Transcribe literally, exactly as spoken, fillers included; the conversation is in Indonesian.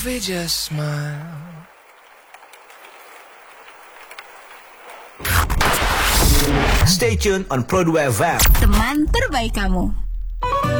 we just smile? Stay tuned on Pro dua F M. Teman terbaik kamu.